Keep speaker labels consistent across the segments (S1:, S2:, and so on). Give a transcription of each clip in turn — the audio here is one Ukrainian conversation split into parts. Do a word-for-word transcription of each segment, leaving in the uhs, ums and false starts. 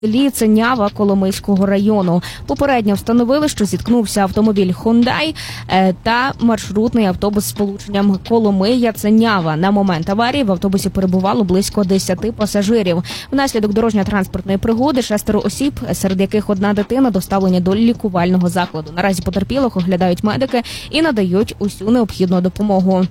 S1: селі Ценява Коломийського району. Попередньо встановили, що зіткнувся автомобіль Hyundai та маршрутний автобус з сполученням Коломия-Ценява. На момент аварії в автобусі перебувало близько десяти пасажирів. Внаслідок дорожньо-транспортної пригоди шестеро осіб, серед яких одна дитина, доставлені до лікувального закладу. Наразі потерпілих оглядають медики і надають усю необхідну допомогу.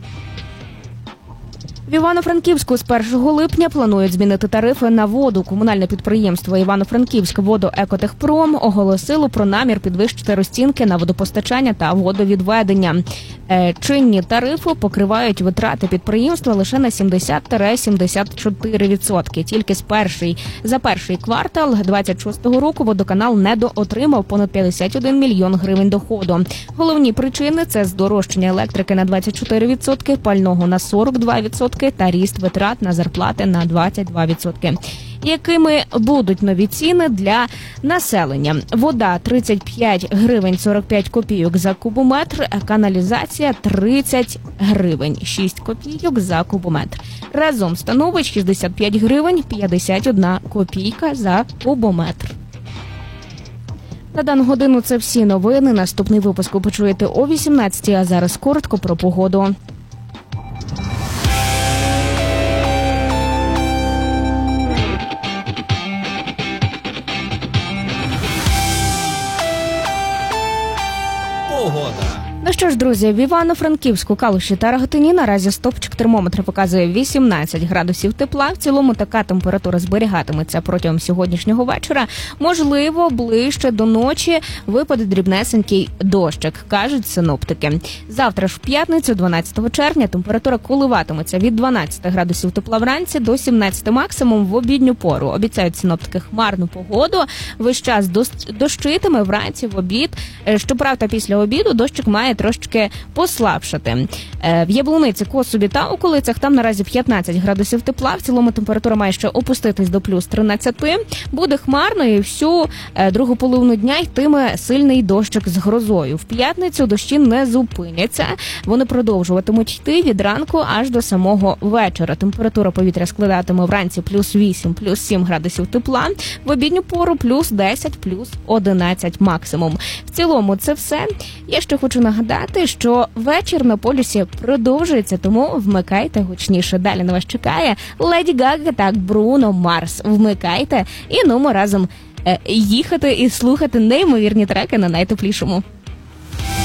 S1: В Івано-Франківську з першого липня планують змінити тарифи на воду. Комунальне підприємство «Івано-Франківськ водоекотехпром» оголосило про намір підвищити розцінки на водопостачання та водовідведення. Чинні тарифи покривають витрати підприємства лише на сімдесят - сімдесят чотири відсотки. Тільки з перший, за перший квартал двадцять шостого року водоканал недоотримав понад п'ятдесят один мільйон гривень доходу. Головні причини – це здорожчання електрики на двадцять чотири відсотки, пального на сорок два відсотки та ріст витрат на зарплати на двадцять два відсотки. Якими будуть нові ціни для населення? Вода – тридцять п'ять гривень сорок п'ять копійок за кубометр, каналізація – тридцять гривень шість копійок за кубометр. Разом становить шістдесят п'ять гривень п'ятдесят одна копійка за кубометр. На дану годину це всі новини. Наступний випуск ви почуєте о вісімнадцятій, а зараз коротко про погоду. Ну що ж, друзі, в Івано-Франківську, Калуші та Рогатині наразі стопчик термометра показує вісімнадцять градусів тепла. В цілому така температура зберігатиметься протягом сьогоднішнього вечора. Можливо, ближче до ночі випаде дрібнесенький дощик, кажуть синоптики. Завтра ж в п'ятницю, дванадцятого червня, температура коливатиметься від дванадцяти градусів тепла вранці до сімнадцяти максимум в обідню пору. Обіцяють синоптики хмарну погоду. Весь час дощитиме вранці, в обід. Щоправда, після обіду дощик має трошки послабшати. В Яблуниці, Косові та околицях там наразі п'ятнадцять градусів тепла. В цілому температура має ще опуститись до плюс тринадцяти. Буде хмарно і всю другу половину дня йтиме сильний дощик з грозою. В п'ятницю дощі не зупиняться. Вони продовжуватимуть йти від ранку аж до самого вечора. Температура повітря складатиме вранці плюс вісім, плюс сім градусів тепла. В обідню пору плюс десять, плюс одинадцять максимум. В цілому це все. Я ще хочу нагадати, що вечір на полюсі продовжується, тому вмикайте гучніше. Далі на вас чекає Леді Гага та Бруно Марс. Вмикайте і ну ми разом їхати і слухати неймовірні треки на найтеплішому.